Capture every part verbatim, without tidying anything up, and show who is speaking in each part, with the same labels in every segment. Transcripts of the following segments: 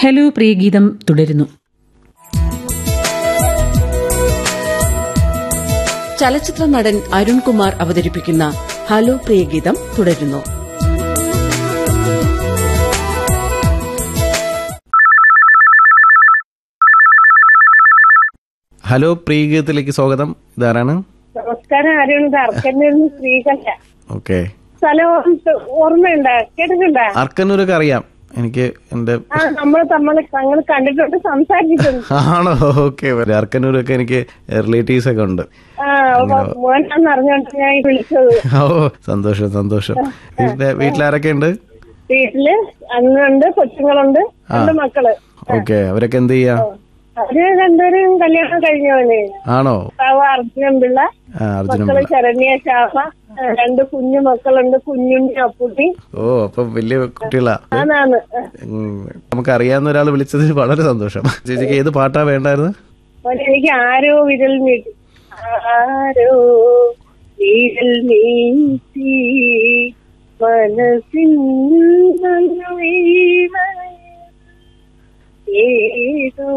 Speaker 1: Hello Priyageetham തുടരുന്നു.
Speaker 2: ചലച്ചിത്ര നടൻ അരുൺകുമാർ അവതരിപ്പിക്കുന്ന ഹലോ പ്രിയഗീതം തുടരുന്നു.
Speaker 3: ഹലോ പ്രിയഗീതത്തിലേക്ക് സ്വാഗതം. ഇതാരാണ്?
Speaker 4: നമസ്കാരം. അരുൺ, അർക്കന്നൂരിൽ ശ്രീകണ്ഠ.
Speaker 3: ഓക്കെ.
Speaker 4: സ്ഥലം ഓർമ്മയുണ്ടോ? കേട്ടിട്ടുണ്ടോ?
Speaker 3: അർക്കന്നൂരൊക്കെ അറിയാം എനിക്ക്. എന്റെ
Speaker 4: ആ നമ്മൾ തമ്മിൽ തങ്ങൾ കണ്ടിട്ടുണ്ട്, സംസാരിച്ചിട്ടുണ്ട്.
Speaker 3: ആണോ? ഓക്കെ. അർക്കന്നൂരൊക്കെ എനിക്ക് റിലേറ്റീവ്സ് ഒക്കെ ഉണ്ട്.
Speaker 4: ആ മോനാന്ന് അറിഞ്ഞോണ്ട് ഞാൻ വിളിച്ചത്.
Speaker 3: ഓ, സന്തോഷം സന്തോഷം. വീട്ടിലെ വീട്ടിലാരൊക്കെ ഉണ്ട്?
Speaker 4: വീട്ടില് അന്നുണ്ട്, കൊച്ചുങ്ങളുണ്ട്, രണ്ട് മക്കള്.
Speaker 3: ഓക്കെ. അവരൊക്കെ എന്ത് ചെയ്യാ?
Speaker 4: അവര് രണ്ടുപേരും കല്യാണം കഴിഞ്ഞവന്.
Speaker 3: ആണോ?
Speaker 4: അർജുനൻ പിള്ള, മക്കള് ശരണ്യ ശാഖ, രണ്ട് കുഞ്ഞു മക്കളുണ്ട്, കുഞ്ഞുണ്ണി അപ്പുട്ടി.
Speaker 3: ഓ, അപ്പൊ വലിയ കുട്ടികളാ.
Speaker 4: ആണാണ്.
Speaker 3: നമുക്ക് അറിയാവുന്ന ഒരാൾ വിളിച്ചതിൽ വളരെ സന്തോഷം. ചേച്ചിക്ക് ഏത് പാട്ടാ വേണ്ടായിരുന്നു?
Speaker 4: എനിക്ക് ആരോ വിരൽ നീട്ടി, ആരോ വിരൽ നീട്ടി മനസ്സിൻ ഏതോ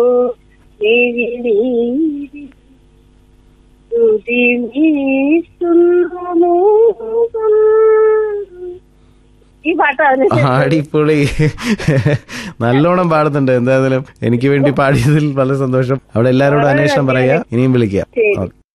Speaker 4: ഈ പാട്ടാണ്.
Speaker 3: അടിപൊളി. നല്ലോണം പാടുന്നുണ്ട്. എന്തായാലും എനിക്ക് വേണ്ടി പാടിയതിൽ വളരെ സന്തോഷം. അവിടെ എല്ലാവരോടും അന്വേഷണം പറയാ. ഇനിയും വിളിക്കാം.